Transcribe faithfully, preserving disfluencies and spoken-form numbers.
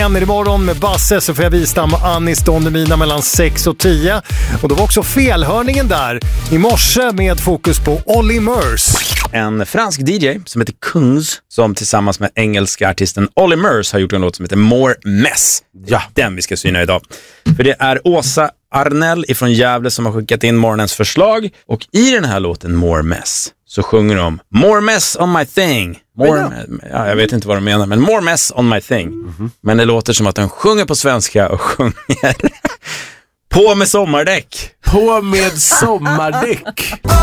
Händer imorgon med Basse, Sofia Wistam och Anis Don Demina mellan sex och tio. Och då var också felhörningen där i morse med fokus på Olly Murs. En fransk D J som heter Kungs, som tillsammans med engelska artisten Olly Murs har gjort en låt som heter More Mess. Ja, den vi ska syna idag. För det är Åsa Arnell ifrån Gävle som har skickat in morgonens förslag. Och i den här låten More Mess så sjunger de More Mess on my thing. More, ja, jag vet inte vad de menar, men More Mess on my thing. Mm-hmm. Men det låter som att de sjunger på svenska och sjunger på med sommardäck. På med sommardäck.